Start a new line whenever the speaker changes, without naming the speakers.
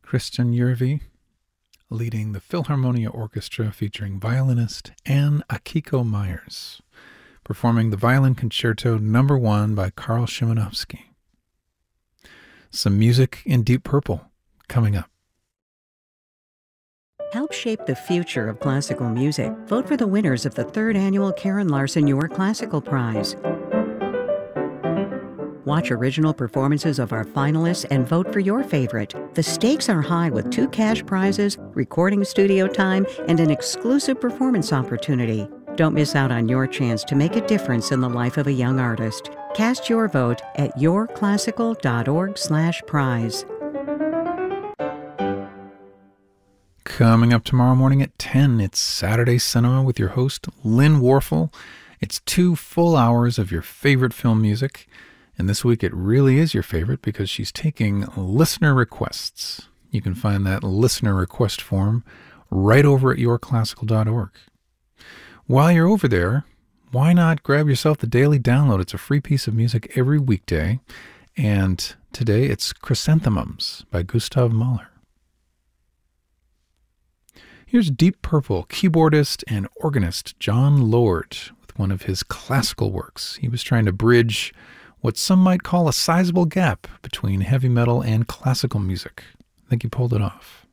Christian Järvi, leading the Philharmonia Orchestra featuring violinist Anne Akiko Myers, performing the Violin Concerto No. 1 by Karl Szymanowski. Some music in Deep Purple coming up.
Help shape the future of classical music. Vote for the winners of the 3rd annual Karen Larson Your Classical Prize. Watch original performances of our finalists and vote for your favorite. The stakes are high with 2 cash prizes, recording studio time, and an exclusive performance opportunity. Don't miss out on your chance to make a difference in the life of a young artist. Cast your vote at yourclassical.org/prize.
Coming up tomorrow morning at 10, it's Saturday Cinema with your host, Lynn Warfel. It's 2 full hours of your favorite film music. And this week it really is your favorite because she's taking listener requests. You can find that listener request form right over at yourclassical.org. While you're over there, why not grab yourself the daily download? It's a free piece of music every weekday. And today it's Chrysanthemums by Gustav Mahler. Here's Deep Purple keyboardist and organist Jon Lord with one of his classical works. He was trying to bridge what some might call a sizable gap between heavy metal and classical music. I think he pulled it off.